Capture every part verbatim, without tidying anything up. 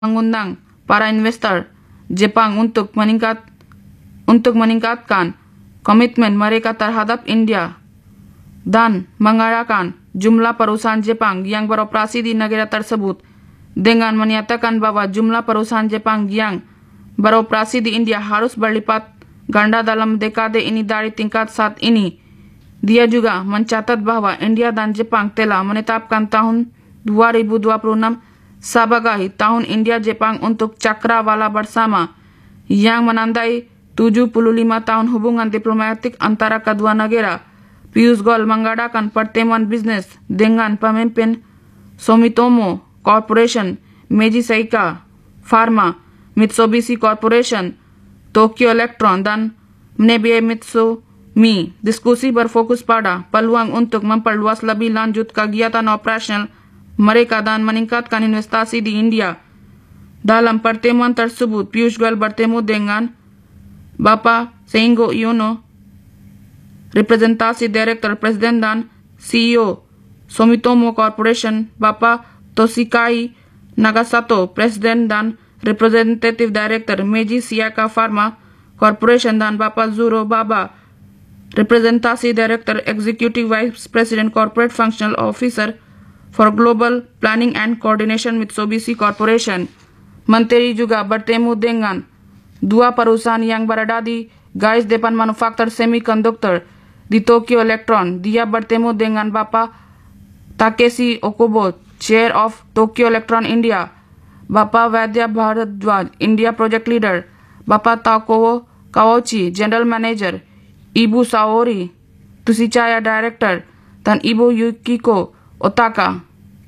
mengundang para investor Jepang untuk meningkat untuk meningkatkan komitmen mereka terhadap India dan mengarahkan jumlah perusahaan Jepang yang beroperasi di negara tersebut dengan menyatakan bahwa jumlah perusahaan Jepang yang beroperasi di India harus berlipat ganda dalam dekade ini dari tingkat saat ini. Dia juga mencatat bahwa India dan Jepang telah menetapkan tahun dua ribu dua puluh enam sebagai tahun India-Jepang untuk cakrawala bersama yang menandai tujuh puluh lima tahun hubungan diplomatik antara kedua negara. Piyush Goyal mengadakan pertemuan bisnis dengan pemimpin Sumitomo Corporation, Meiji Seika Pharma, Mitsubishi Corporation, Tokyo Electron, dan Mitsui Mitsumi. Diskusi berfokus pada peluang untuk memperluas lebih lanjut kegiatan operasional mereka dan meningkatkan investasi di India. Dalam pertemuan tersebut, Piyush Goyal bertemu dengan Bapak Seigo Yuno, representasi Direktur Presiden dan C E O Sumitomo Corporation, Bapak Toshikai Nagasato, Presiden dan Representative Director Meiji Seika Pharma Corporation, dan Bapak Zuro Baba, representasi Director Executive Vice President Corporate Functional Officer for Global Planning and Coordination Mitsubishi Corporation. Menteri juga bertemu dengan dua perusahaan yang berada di garis depan manufaktur semiconductor di Tokyo Electron. Dia bertemu dengan Bapak Takeshi Okubo, Chair of Tokyo Electron India, Bapak Vaidya Bharadwaj, India Project Leader, Bapak Takao Kawauchi, General Manager, Ibu Saori Tushicaya, Director, dan Ibu Yukiko Otaka.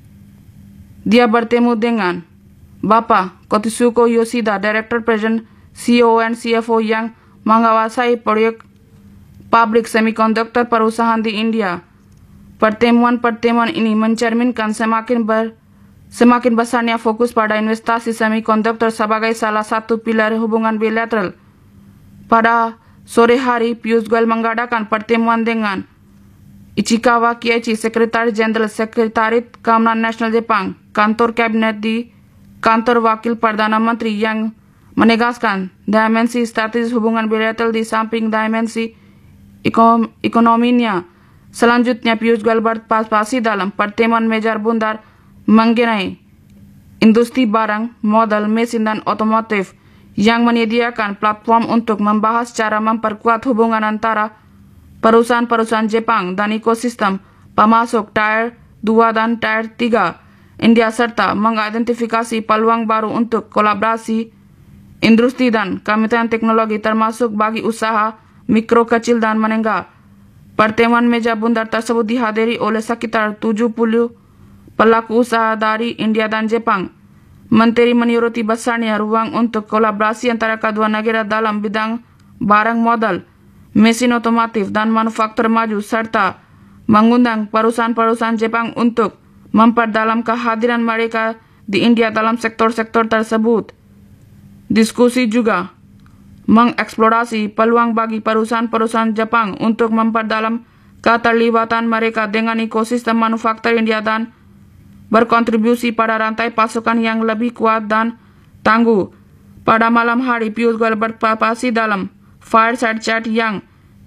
Dia bertemu dengan Bapak Kotsuko Yoshida, Director President, C E O dan C F O yang menguasai proyek pabrik semiconductor perusahaan di India. Pertemuan-pertemuan ini mencerminkan semakin ber, semakin besarnya fokus pada investasi semiconductor sebagai salah satu pilar hubungan bilateral. Pada sore hari, Piyush Goyal mengadakan pertemuan dengan Ichikawa Kiichi, Sekretaris Jenderal Sekretariat Keamanan Nasional Jepang, kantor kabinet di kantor wakil Perdana Menteri, yang menegaskan dimensi strategis hubungan bilateral di samping dimensi ekom ekonominya. Selanjutnya, Piyush Goyal berpartisipasi dalam pertemuan meja bundar mengenai industri barang, modal, mesin, dan otomotif yang menyediakan platform untuk membahas cara memperkuat hubungan antara perusahaan-perusahaan Jepang dan ekosistem pemasok Tier dua dan Tier tiga India, serta mengidentifikasi peluang baru untuk kolaborasi industri dan kementerian teknologi termasuk bagi usaha mikro, kecil, dan menengah. Pertemuan meja bundar tersebut dihadiri oleh sekitar tujuh puluh pelaku usaha dari India dan Jepang. Menteri menyoroti besarnya ruang untuk kolaborasi antara kedua negara dalam bidang barang modal, mesin otomotif, dan manufaktur maju, serta mengundang perusahaan-perusahaan Jepang untuk memperdalam kehadiran mereka di India dalam sektor-sektor tersebut. Diskusi juga mengeksplorasi peluang bagi perusahaan-perusahaan Jepang untuk memperdalam keterlibatan mereka dengan ekosistem manufaktur India dan berkontribusi pada rantai pasokan yang lebih kuat dan tangguh. Pada malam hari, Piyush Goyal berpartisipasi dalam fireside chat yang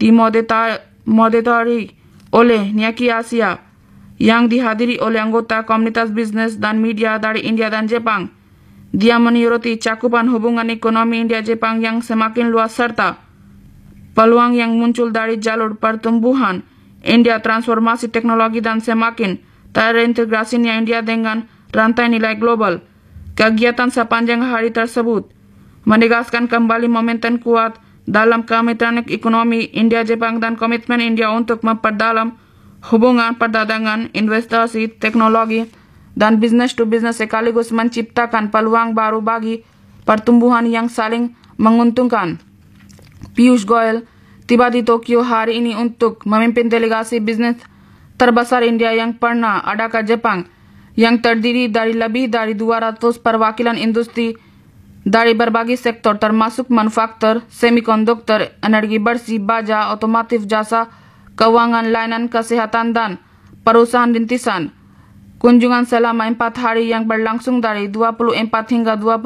dimoderatori oleh Nikkei Asia, yang dihadiri oleh anggota komunitas bisnis dan media dari India dan Jepang. Dia menyoroti cakupan hubungan ekonomi India-Jepang yang semakin luas serta peluang yang muncul dari jalur pertumbuhan India, transformasi teknologi, dan semakin terintegrasinya India dengan rantai nilai global. Kegiatan sepanjang hari tersebut menegaskan kembali momentum kuat dalam kemitraan ekonomi India-Jepang dan komitmen India untuk memperdalam hubungan perdagangan, investasi, teknologi, dan business to business, sekaligus menciptakan peluang baru bagi pertumbuhan yang saling menguntungkan. Piyush Goyal tiba di Tokyo hari ini untuk memimpin delegasi bisnis terbesar India yang pernah ada ke Jepang, yang terdiri dari lebih dari dua ratus perwakilan industri dari berbagai sektor termasuk manufaktur, semikonduktor, energi bersih, baja, otomotif, jasa, keuangan, layanan kesehatan, dan perusahaan rintisan. Kunjungan selama empat hari yang berlangsung dari dua puluh empat hingga dua puluh